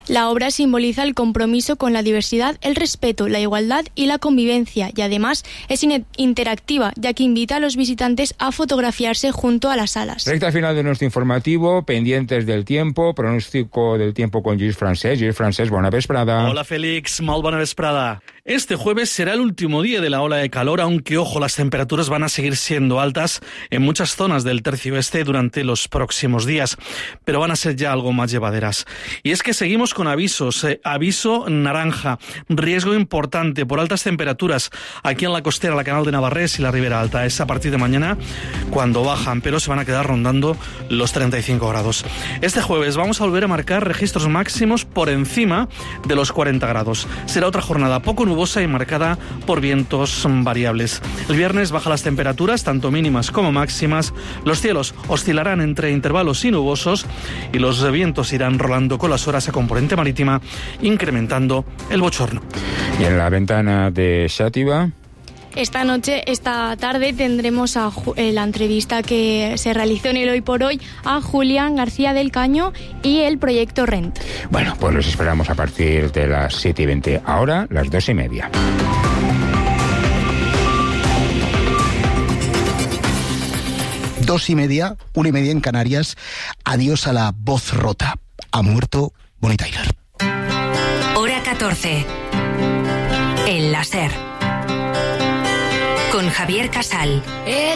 La obra simboliza el compromiso con la diversidad, el respeto, la igualdad y la convivencia, y además es interactiva, ya que invita a los visitantes a fotografiarse junto a las salas. Recta final de nuestro informativo, pendientes del tiempo, pronóstico del tiempo con Lluís Francesc. Lluís Francesc, bona vesprada. Hola Félix, molt bona vesprada. Este jueves será el último día de la ola de calor, aunque ojo, las temperaturas van a seguir siendo altas en muchas zonas del tercio oeste durante los próximos días, pero van a ser ya algo más llevaderas. Y es que seguimos con avisos, aviso naranja, riesgo importante por altas temperaturas aquí en la costera, la Canal de Navarrés y la Ribera Alta. Es a partir de mañana cuando bajan, pero se van a quedar rondando los 35 grados. Este jueves vamos a volver a marcar registros máximos por encima de los 40 grados. Será otra jornada poco nubosa y marcada por vientos variables. El viernes bajan las temperaturas, tanto mínimas como máximas. Los cielos oscilarán entre intervalos y nubosos y los vientos irán rolando con las horas a componente marítima, incrementando el bochorno. Y en la ventana de Xàtiva... Esta tarde tendremos la entrevista que se realizó en el Hoy por Hoy a Julián García del Caño y el proyecto Rent. Bueno, pues los esperamos a partir de las 7:20. Ahora, las 2:30. 2:30, 1:30 en Canarias. Adiós a la voz rota. Ha muerto Bonnie Tyler. Hora 14. El láser. Con Javier Casal.